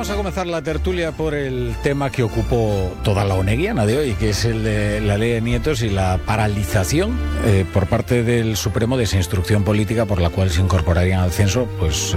Vamos a comenzar la tertulia por el tema que ocupó toda la oneguiana de hoy, que es el de la ley de nietos y la paralización por parte del Supremo de esa instrucción política por la cual se incorporarían al censo pues